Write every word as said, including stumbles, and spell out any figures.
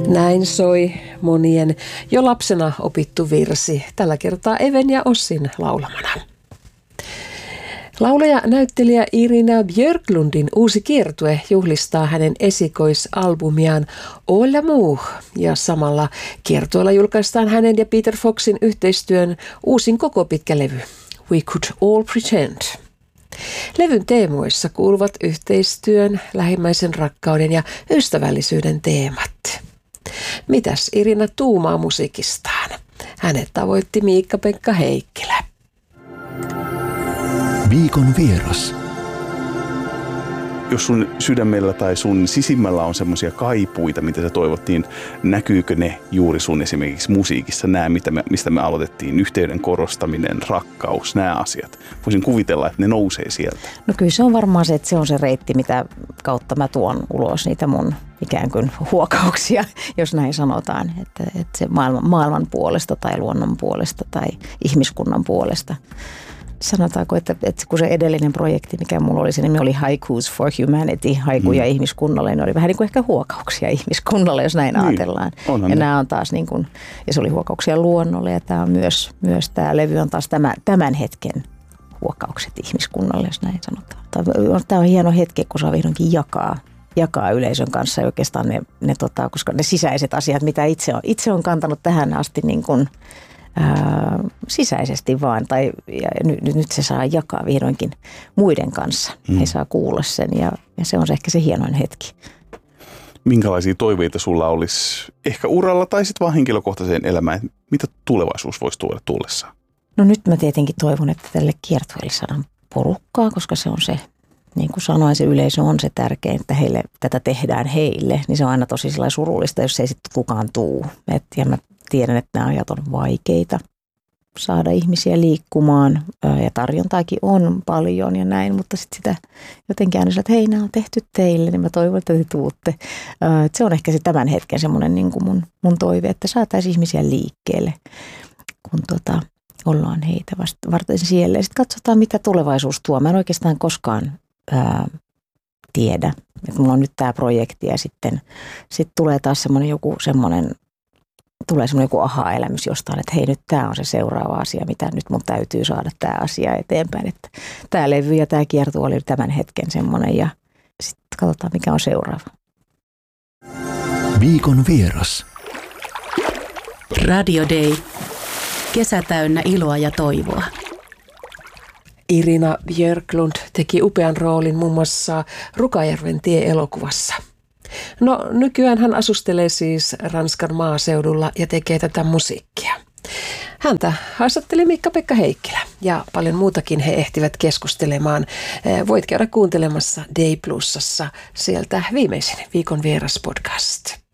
Näin soi monien jo lapsena opittu virsi, tällä kertaa Even ja Ossin laulamana. Laulaja-näyttelijä Irina Björklundin uusi kiertue juhlistaa hänen esikoisalbumiaan All L'amour, ja samalla kiertueella julkaistaan hänen ja Peter Foxin yhteistyön uusin koko pitkä levy, We Could All Pretend. Levyn teemoissa kuuluvat yhteistyön, lähimmäisen rakkauden ja ystävällisyyden teemat. Mitäs Irina tuumaa musiikistaan? Hänet tavoitti Miikka-Pekka Heikkilä. Viikon vieras. Jos sun sydämellä tai sun sisimmällä on semmoisia kaipuita, mitä sä toivot, niin näkyykö ne juuri sun esimerkiksi musiikissa? Nämä, mitä me, mistä me aloitettiin, yhteyden korostaminen, rakkaus, nämä asiat. Voisin kuvitella, että ne nousee sieltä. No kyllä se on varmaan se, että se on se reitti, mitä kautta mä tuon ulos niitä mun ikään kuin huokauksia, jos näin sanotaan. Että, että se maailman, maailman puolesta tai luonnon puolesta tai ihmiskunnan puolesta. Sanotaanko, että, että kun se edellinen projekti, mikä mulla oli, se nimi oli Haikus for Humanity, haikuja mm. ihmiskunnalle, niin oli vähän niin kuin ehkä huokauksia ihmiskunnalle, jos näin niin, ajatellaan. Ja nämä on taas niin kuin, ja se oli huokauksia luonnolle, ja tämä on myös, myös tämä levy on taas tämä, tämän hetken huokaukset ihmiskunnalle, jos näin sanotaan. Tämä on hieno hetki, kun saa vihdoinkin jakaa, jakaa yleisön kanssa oikeastaan ne, ne tota, koska ne sisäiset asiat, mitä itse on, itse on kantanut tähän asti niin kuin Ää, sisäisesti vaan, tai ja nyt, nyt se saa jakaa vihdoinkin muiden kanssa. Mm. He saa kuulla sen ja, ja se on se ehkä se hienoin hetki. Minkälaisia toiveita sulla olisi ehkä uralla tai sitten vaan henkilökohtaiseen elämään? Mitä tulevaisuus voisi tuoda tullessaan? No nyt mä tietenkin toivon, että tälle kiertueelle saadaan porukkaa, koska se on se, niin kuin sanoin, se yleisö on se tärkein, että heille, tätä tehdään heille. Niin se on aina tosi surullista, jos ei sitten kukaan tuu. Et, ja mä tiedän, että nämä ajat on vaikeita saada ihmisiä liikkumaan ja tarjontaakin on paljon ja näin, mutta sitten sitä jotenkin aina että hei, nämä on tehty teille, niin mä toivon, että te tuutte. Se on ehkä se tämän hetken semmoinen niin kuin mun, mun toive, että saataisiin ihmisiä liikkeelle, kun tota, ollaan heitä vasta varten siellä. Ja sitten katsotaan, mitä tulevaisuus tuo. Mä en oikeastaan koskaan ää, tiedä, että mulla on nyt tämä projekti ja sitten sit tulee taas semmoinen joku semmoinen tulee semmoinen joku aha-elämys jostain, että hei, nyt tämä on se seuraava asia, mitä nyt mun täytyy saada tämä asia eteenpäin. Että tämä levy ja tämä kiertue oli tämän hetken semmoinen ja sitten katsotaan, mikä on seuraava. Viikon vieras. Radio Day. Kesä täynnä iloa ja toivoa. Irina Björklund teki upean roolin muun muassa Rukajärven tie-elokuvassa. No nykyään hän asustelee siis Ranskan maaseudulla ja tekee tätä musiikkia. Häntä haastatteli Miikka-Pekka Heikkilä ja paljon muutakin he ehtivät keskustelemaan. Voit käydä kuuntelemassa Day Plusassa sieltä viimeisin Viikon vieras podcast.